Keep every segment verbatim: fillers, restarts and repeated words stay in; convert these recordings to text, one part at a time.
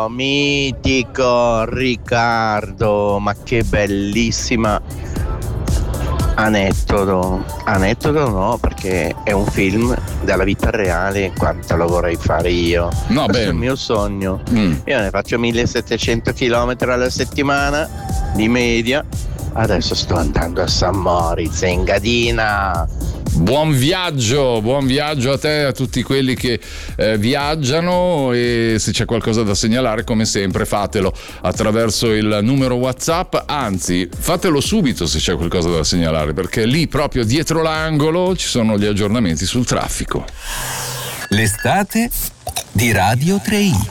mitico, mitico Riccardo, ma che bellissima aneddoto. Aneddoto no, perché è un film della vita reale, quanto lo vorrei fare io. No, Questo beh. è il mio sogno. Mm. Io ne faccio millesettecento chilometri alla settimana di media. Adesso sto andando a San Moritz, Engadina. Buon viaggio, buon viaggio a te e a tutti quelli che eh, viaggiano, e se c'è qualcosa da segnalare come sempre fatelo attraverso il numero WhatsApp, anzi fatelo subito se c'è qualcosa da segnalare, perché lì proprio dietro l'angolo ci sono gli aggiornamenti sul traffico. L'estate di Radio tre i.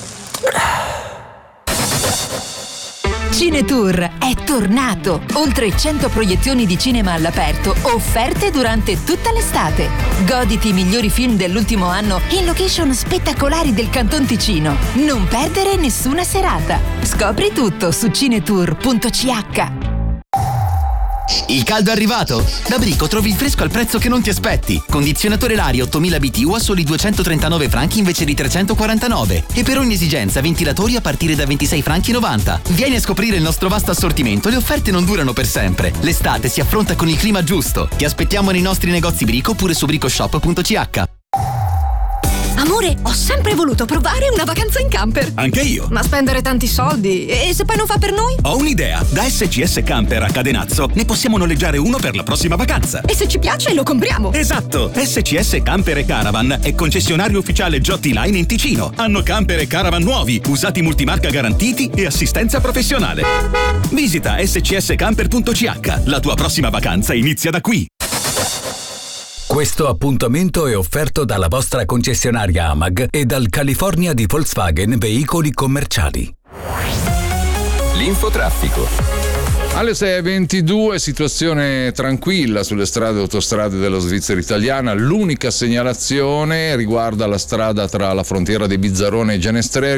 Cinetour è tornato! Oltre cento proiezioni di cinema all'aperto offerte durante tutta l'estate. Goditi i migliori film dell'ultimo anno in location spettacolari del Canton Ticino. Non perdere nessuna serata. Scopri tutto su cinetour punto c h. Il caldo è arrivato? Da Brico trovi il fresco al prezzo che non ti aspetti. Condizionatore Lario ottomila B T U a soli duecentotrentanove franchi invece di trecentoquarantanove. E per ogni esigenza ventilatori a partire da ventisei franchi e novanta. Vieni a scoprire il nostro vasto assortimento, le offerte non durano per sempre. L'estate si affronta con il clima giusto. Ti aspettiamo nei nostri negozi Brico oppure su bricoshop punto c h. Amore, ho sempre voluto provare una vacanza in camper. Anche io. Ma spendere tanti soldi? E se poi non fa per noi? Ho un'idea. Da S C S Camper a Cadenazzo ne possiamo noleggiare uno per la prossima vacanza. E se ci piace lo compriamo. Esatto. S C S Camper e Caravan è concessionario ufficiale Giotti Line in Ticino. Hanno camper e caravan nuovi, usati multimarca garantiti e assistenza professionale. Visita s c s camper punto c h. La tua prossima vacanza inizia da qui. Questo appuntamento è offerto dalla vostra concessionaria AMAG e dal California di Volkswagen Veicoli Commerciali. L'infotraffico. Alle sei e ventidue, situazione tranquilla sulle strade e autostrade della Svizzera italiana. L'unica segnalazione riguarda la strada tra la frontiera di Bizzarrone e Gianestreri